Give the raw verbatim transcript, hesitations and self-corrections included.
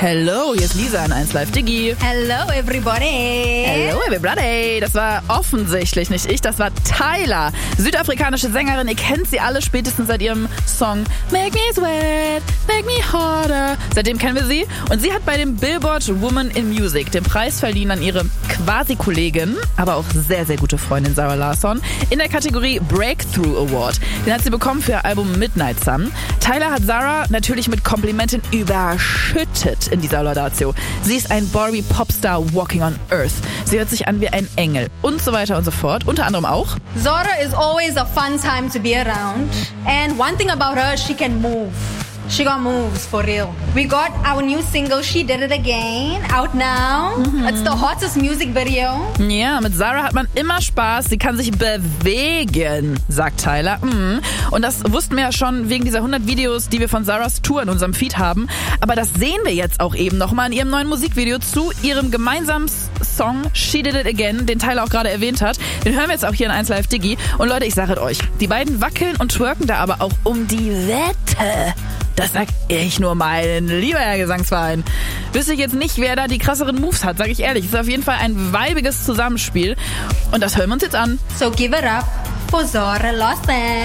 Hello, hier ist Lisa an eins Live Digi. Hello everybody. Hello everybody. Das war offensichtlich nicht ich, das war Tyla. Südafrikanische Sängerin, ihr kennt sie alle spätestens seit ihrem Song Make Me Sweat, Make Me Harder. Seitdem kennen wir sie und sie hat bei dem Billboard Woman in Music den Preis verliehen an ihre Quasi-Kollegin, aber auch sehr, sehr gute Freundin Zara Larsson in der Kategorie Breakthrough Award. Den hat sie bekommen für ihr Album Midnight Sun. Tyla hat Zara natürlich mit Komplimenten überschüttet in dieser Laudatio. Sie ist ein Barbie-Popstar walking on Earth. Sie hört sich an wie ein Engel und so weiter und so fort. Unter anderem auch Zara is always a fun time to be around. And one thing about her, she can move. She got moves, for real. We got our new single, She Did It Again, out now. Mm-hmm. It's the hottest music video. Ja, mit Zara hat man immer Spaß. Sie kann sich bewegen, sagt Tyla. Mm. Und das wussten wir ja schon wegen dieser hundert Videos, die wir von Zaras Tour in unserem Feed haben. Aber das sehen wir jetzt auch eben nochmal in ihrem neuen Musikvideo zu ihrem gemeinsamen Song She Did It Again, den Tyla auch gerade erwähnt hat. Den hören wir jetzt auch hier in eins Live Digi. Und Leute, ich sage euch, die beiden wackeln und twerken da aber auch um die Wette. Das sag ich nur mal, lieber Herr Gesangsverein. Wüsste ich jetzt nicht, wer da die krasseren Moves hat, sag ich ehrlich. Es ist auf jeden Fall ein weibiges Zusammenspiel. Und das hören wir uns jetzt an. So give it up for Zara Larsson.